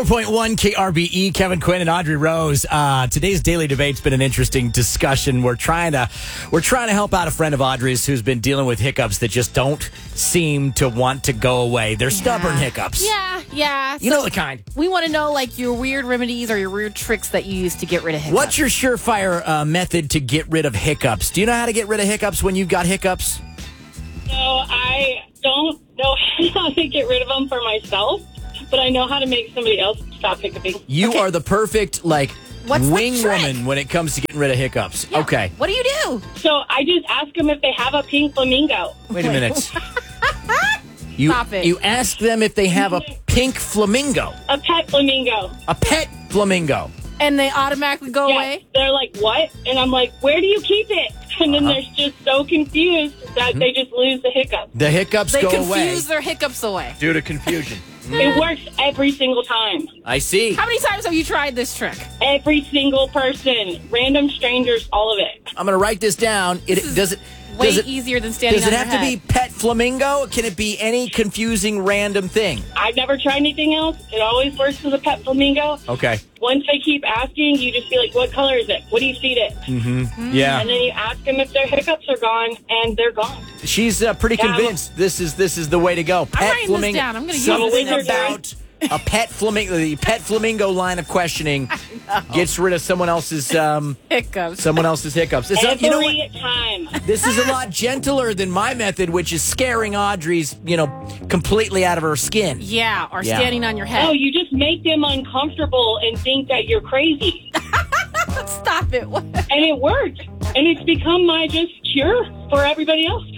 4.1 KRBE, Kevin Quinn and Audrey Rose. Today's daily debate's been an interesting discussion. We're trying to help out a friend of Audrey's who's been dealing with hiccups that just don't seem to want to go away. They're stubborn hiccups. Yeah. You know the kind. We want to know, like, your weird remedies or your weird tricks that you use to get rid of hiccups. What's your surefire method to get rid of hiccups? Do you know how to get rid of hiccups when you've got hiccups? So I don't know how to get rid of them for myself, but I know how to make somebody else stop hiccuping. You are the perfect, What's the wing trick? woman when it comes to getting rid of hiccups. Yeah. Okay. What do you do? So I just ask them if they have a pink flamingo. Wait a minute. Stop it. You ask them if they have a pink flamingo. A pet flamingo. A pet flamingo. And they automatically go Yeah, away? they're like, what? And I'm like, where do you keep it? And then they're just so confused that they just lose the hiccup. The hiccups They go confuse away their hiccups away. due to confusion. It works every single time. I see. How many times have you tried this trick? Every single person, random strangers, all of it. I'm going to write this down. Does it Easier than standing Does it on have your to head. be pet flamingo? Can it be any confusing random thing? I've never tried anything else. It always works with a pet flamingo. Okay. Once they keep asking, you just be like, what color is it? What do you feed it? Yeah. And then you ask them if their hiccups are gone, and they're gone. She's pretty Yeah, convinced this is the way to go. Pet writing this flamingo. down. I'm gonna use Something this. about a pet flamingo. The pet flamingo line of questioning gets rid of someone else's Hiccups. hiccups. It's Every you know what? time. This is a lot gentler than my method, which is scaring Audrey's, completely out of her skin. Yeah, or Yeah. standing on your head. Oh, you just make them uncomfortable and think that you're crazy. Stop it. And it worked. And it's become my just cure for everybody else.